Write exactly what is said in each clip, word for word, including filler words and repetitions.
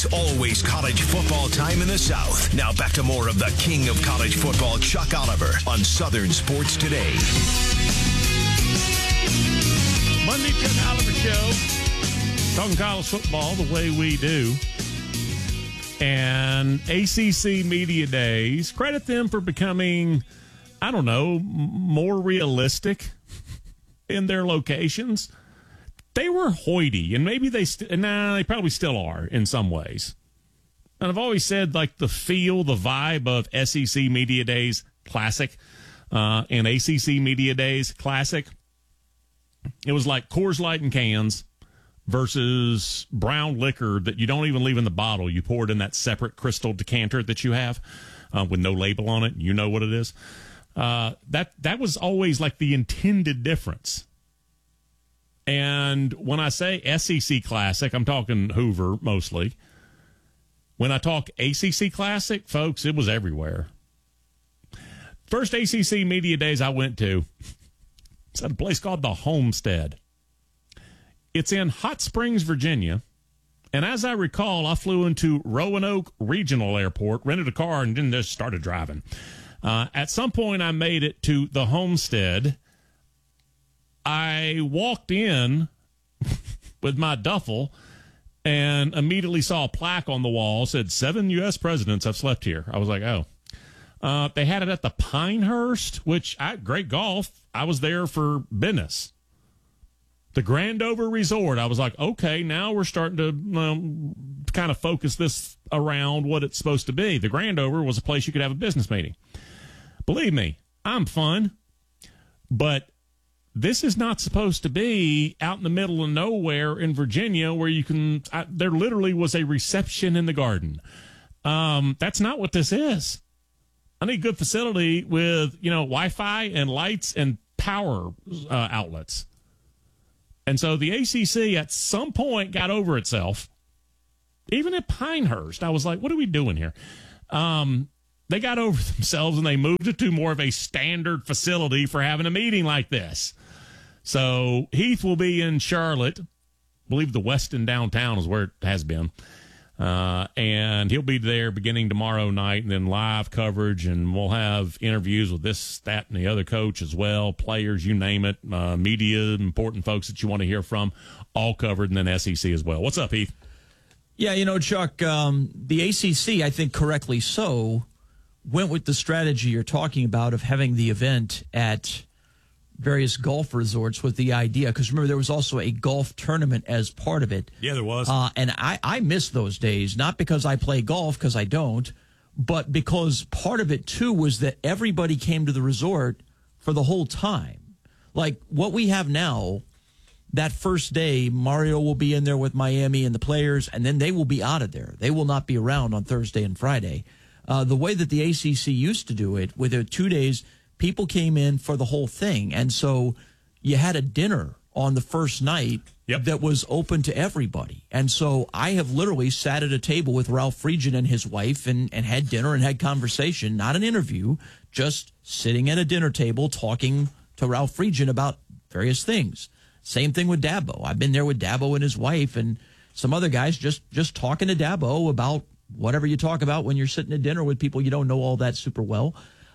It's always college football time in the South. Now back to more of the king of college football, Chuck Oliver, on Southern Sports Today. Monday, Chuck Oliver Show. Talking college football the way we do. And A C C Media Days, credit them for becoming, I don't know, more realistic in their locations. They were hoity, and maybe they, st- nah, they probably still are in some ways. And I've always said, like, the feel, the vibe of S E C Media Days, classic, uh, and A C C Media Days, classic. It was like Coors Light in cans versus brown liquor that you don't even leave in the bottle. You pour it in that separate crystal decanter that you have uh, with no label on it. You know what it is. Uh, that that was always like the intended difference. And when I say S E C Classic, I'm talking Hoover mostly. When I talk A C C Classic, folks, it was everywhere. First A C C Media Days I went to, it's at a place called the Homestead. It's in Hot Springs, Virginia. And as I recall, I flew into Roanoke Regional Airport, rented a car, and then just started driving. Uh, at some point, I made it to the Homestead. I walked in with my duffel and immediately saw a plaque on the wall, said, seven U S presidents have slept here. I was like, oh. Uh, they had it at the Pinehurst, which, I, great golf. I was there for business. The Grandover Resort, I was like, okay, now we're starting to um, kind of focus this around what it's supposed to be. The Grandover was a place you could have a business meeting. Believe me, I'm fun, but this is not supposed to be out in the middle of nowhere in Virginia where you can, I, there literally was a reception in the garden. Um, that's not what this is. I need good facility with, you know, Wi-Fi and lights and power uh, outlets. And so the A C C at some point got over itself. Even at Pinehurst, I was like, what are we doing here? Um, they got over themselves and they moved it to more of a standard facility for having a meeting like this. So Heath will be in Charlotte. I believe the Westin downtown is where it has been. Uh, and he'll be there beginning tomorrow night, and then live coverage, and we'll have interviews with this, that, and the other coach as well, players, you name it, uh, media, important folks that you want to hear from, all covered, and then S E C as well. What's up, Heath? Yeah, you know, Chuck, um, the A C C, I think correctly so, went with the strategy you're talking about of having the event at various golf resorts with the idea, because remember, there was also a golf tournament as part of it. Yeah, there was. Uh, and I, I miss those days, not because I play golf, because I don't, but because part of it, too, was that everybody came to the resort for the whole time. Like what we have now, that first day, Mario will be in there with Miami and the players, and then they will be out of there. They will not be around on Thursday and Friday. Uh, the way that the A C C used to do it, with their two days, people came in for the whole thing. And so you had a dinner on the first night yep. that was open to everybody. And so I have literally sat at a table with Ralph Friedgen and his wife and, and had dinner and had conversation, not an interview, just sitting at a dinner table talking to Ralph Friedgen about various things. Same thing with Dabo. I've been there with Dabo and his wife and some other guys just, just talking to Dabo about whatever you talk about when you're sitting at dinner with people you don't know all that super well.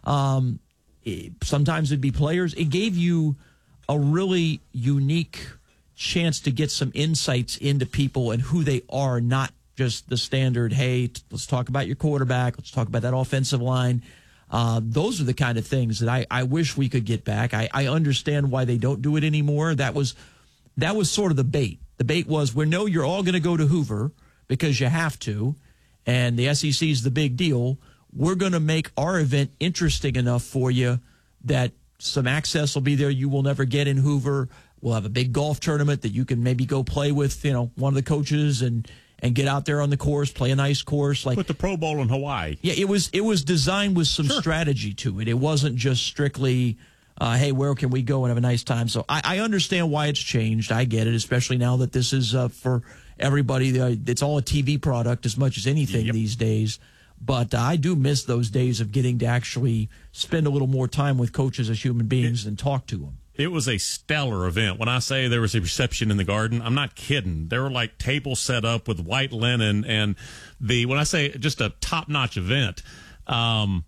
Um, Sometimes it'd be players. It gave you a really unique chance to get some insights into people and who they are, not just the standard, hey, let's talk about your quarterback, let's talk about that offensive line. Uh, those are the kind of things that I, I wish we could get back. I, I understand why they don't do it anymore. That was that was sort of the bait. The bait was, we know you're all going to go to Hoover because you have to, and the S E C is the big deal. We're going to make our event interesting enough for you that some access will be there you will never get in Hoover. We'll have a big golf tournament that you can maybe go play with, you know, one of the coaches and, and get out there on the course, play a nice course. Like put the Pro Bowl in Hawaii. Yeah, it was it was designed with some sure. strategy to it. It wasn't just strictly, uh, hey, where can we go and have a nice time? So I, I understand why it's changed. I get it, especially now that this is uh, for everybody. Uh, it's all a T V product as much as anything yep. these days. But uh, I do miss those days of getting to actually spend a little more time with coaches as human beings it, and talk to them. It was a stellar event. When I say there was a reception in the Garden, I'm not kidding. There were like tables set up with white linen, and the when I say just a top-notch event. Um,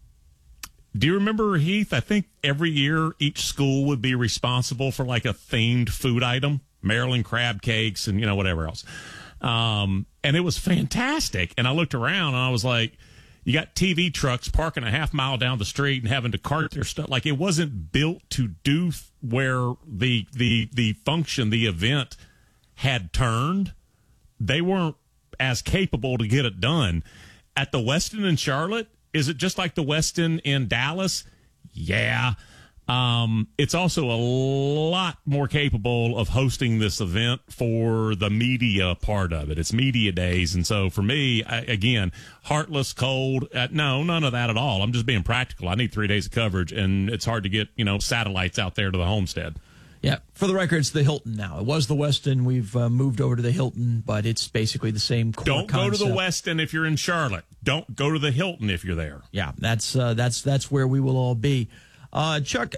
do you remember, Heath? I think every year each school would be responsible for like a themed food item, Maryland crab cakes, and you know whatever else. Um, and it was fantastic. And I looked around and I was like, you got T V trucks parking a half mile down the street and having to cart their stuff. Like, it wasn't built to do where the the the function, the event had turned. They weren't as capable to get it done. At the Westin in Charlotte, is it just like the Westin in Dallas? Yeah. Um, it's also a lot more capable of hosting this event for the media part of it. It's media days. And so for me, I, again, heartless, cold, uh, no, none of that at all. I'm just being practical. I need three days of coverage, and it's hard to get, you know, satellites out there to the homestead. Yeah, for the record, it's the Hilton now. It was the Westin. We've uh, moved over to the Hilton, but it's basically the same core Don't concept. go to the Westin if you're in Charlotte. Don't go to the Hilton if you're there. Yeah, that's uh, that's that's where we will all be. Uh, Chuck,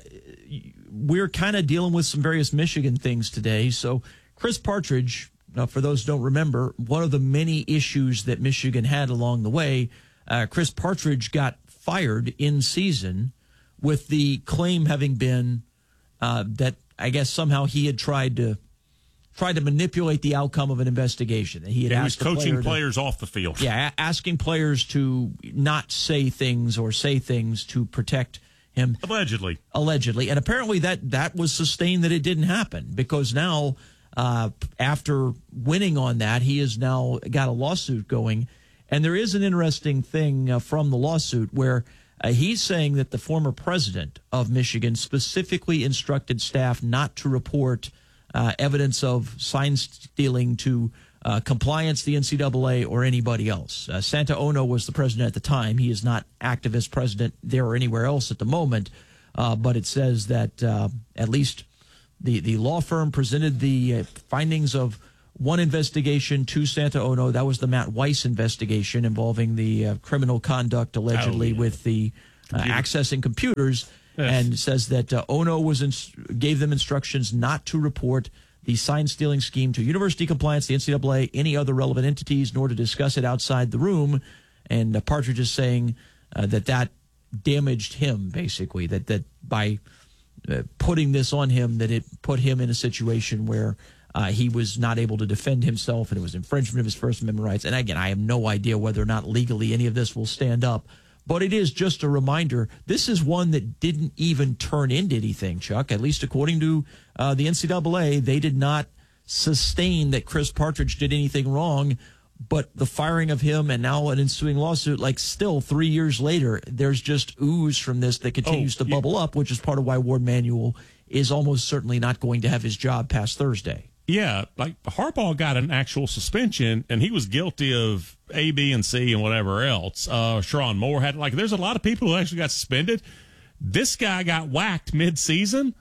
we're kind of dealing with some various Michigan things today. So Chris Partridge, uh, for those who don't remember, one of the many issues that Michigan had along the way, uh, Chris Partridge got fired in season with the claim having been uh, that I guess somehow he had tried to tried to manipulate the outcome of an investigation. He had he asked was coaching player to, players off the field. Yeah, asking players to not say things or say things to protect him. Allegedly. Allegedly. And apparently that, that was sustained, that it didn't happen, because now, uh, after winning on that, he has now got a lawsuit going. And there is an interesting thing uh, from the lawsuit where uh, he's saying that the former president of Michigan specifically instructed staff not to report uh, evidence of sign stealing to Uh, compliance, the N C double A, or anybody else. Uh, Santa Ono was the president at the time. He is not active as president there or anywhere else at the moment. Uh, but it says that uh, at least the, the law firm presented the uh, findings of one investigation to Santa Ono. That was the Matt Weiss investigation involving the uh, criminal conduct allegedly oh, yeah. with the uh, accessing computers, yes. and says that uh, Ono was ins- gave them instructions not to report the sign-stealing scheme to university compliance, the N C double A, any other relevant entities, nor to discuss it outside the room. And uh, Partridge is saying uh, that that damaged him, basically, that, that by uh, putting this on him, that it put him in a situation where uh, he was not able to defend himself, and it was infringement of his First Amendment rights. And again, I have no idea whether or not legally any of this will stand up. But it is just a reminder, this is one that didn't even turn into anything, Chuck. At least according to uh, the N C double A, they did not sustain that Chris Partridge did anything wrong. But the firing of him and now an ensuing lawsuit, like still three years later, there's just ooze from this that continues oh, to yeah. bubble up, which is part of why Ward Manuel is almost certainly not going to have his job past Thursday. Yeah, like Harbaugh got an actual suspension, and he was guilty of A, B, and C, and whatever else. Uh, Sharon Moore had, like, there's a lot of people who actually got suspended. This guy got whacked mid-season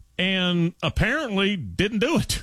and apparently didn't do it.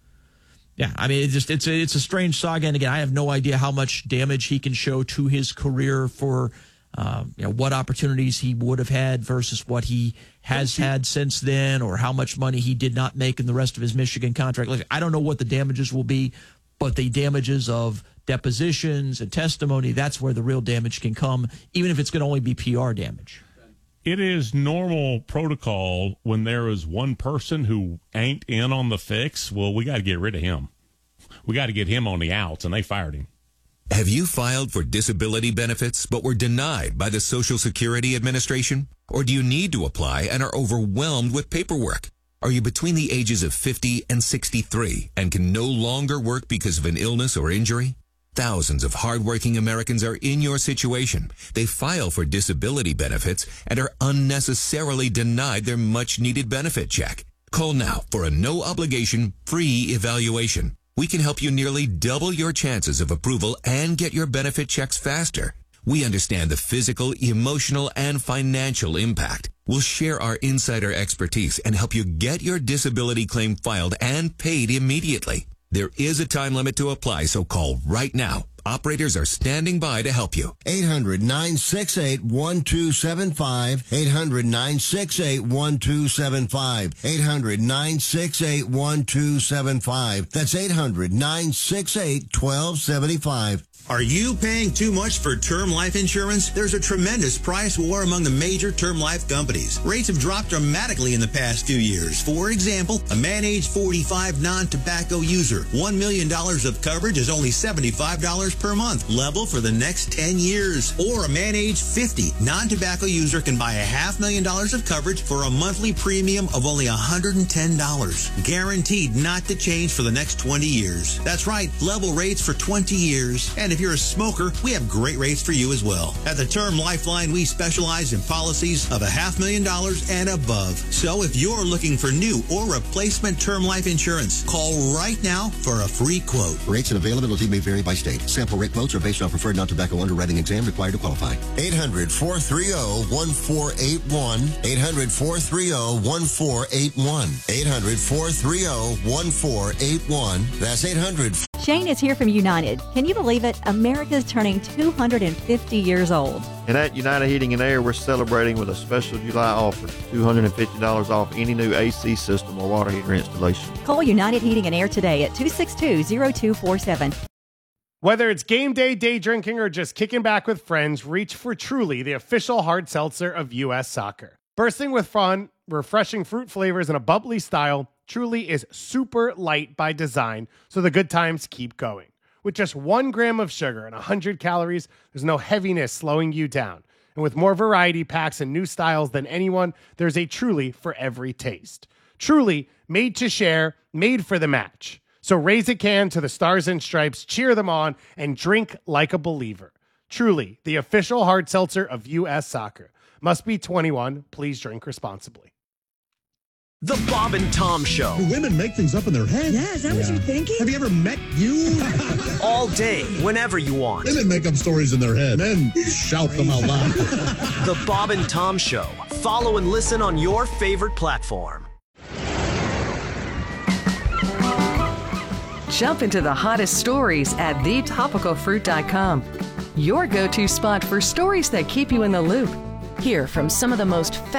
Yeah, I mean, it's just it's a, it's a strange saga, and again, I have no idea how much damage he can show to his career for uh, you know what opportunities he would have had versus what he has had since then, or how much money he did not make in the rest of his Michigan contract. Like, I don't know what the damages will be, but the damages of depositions and testimony, that's where the real damage can come, even if it's going to only be P R damage. It is normal protocol when there is one person who ain't in on the fix. Well, we got to get rid of him. We got to get him on the outs, and they fired him. Have you filed for disability benefits but were denied by the Social Security Administration? Or do you need to apply and are overwhelmed with paperwork? Are you between the ages of fifty and sixty-three and can no longer work because of an illness or injury? Thousands of hardworking Americans are in your situation. They file for disability benefits and are unnecessarily denied their much-needed benefit check. Call now for a no-obligation, free evaluation. We can help you nearly double your chances of approval and get your benefit checks faster. We understand the physical, emotional, and financial impact. We'll share our insider expertise and help you get your disability claim filed and paid immediately. There is a time limit to apply, so call right now. Operators are standing by to help you. eight hundred, nine six eight, one two seven five. eight hundred, nine six eight, one two seven five. eight hundred, nine six eight, one two seven five. That's eight hundred, nine six eight, one two seven five. Are you paying too much for term life insurance? There's a tremendous price war among the major term life companies. Rates have dropped dramatically in the past few years. For example, a man age forty-five non-tobacco user, one million dollars of coverage is only seventy-five dollars per month, level for the next ten years. Or a man age fifty non-tobacco user can buy a half million dollars of coverage for a monthly premium of only one hundred ten dollars. Guaranteed not to change for the next twenty years. That's right, level rates for twenty years. And if If you're a smoker, we have great rates for you as well. At the Term Lifeline, we specialize in policies of a half million dollars and above. So if you're looking for new or replacement term life insurance, call right now for a free quote. Rates and availability may vary by state. Sample rate quotes are based on preferred non-tobacco underwriting exam required to qualify. eight hundred, four three zero, one four eight one. eight hundred, four three zero, one four eight one. eight hundred, four three zero, one four eight one. That's eight hundred. Shane is here from United. Can you believe it? America's turning two hundred fifty years old. And at United Heating and Air, we're celebrating with a special July offer, two hundred fifty dollars off any new A C system or water heater installation. Call United Heating and Air today at two six two, zero two four seven. Whether it's game day, day drinking, or just kicking back with friends, reach for Truly, the official hard seltzer of U S Soccer. Bursting with fun, refreshing fruit flavors, and a bubbly style, Truly is super light by design, so the good times keep going. With just one gram of sugar and one hundred calories, there's no heaviness slowing you down. And with more variety packs and new styles than anyone, there's a Truly for every taste. Truly, made to share, made for the match. So raise a can to the Stars and Stripes, cheer them on, and drink like a believer. Truly, the official hard seltzer of U S Soccer. Must be twenty-one. Please drink responsibly. The Bob and Tom Show. Do women make things up in their head? Yeah, is that yeah. what you're thinking? Have you ever met you? All day, whenever you want. Women make up stories in their head. Men shout them out loud. The Bob and Tom Show. Follow and listen on your favorite platform. Jump into the hottest stories at the topical fruit dot com. Your go-to spot for stories that keep you in the loop. Hear from some of the most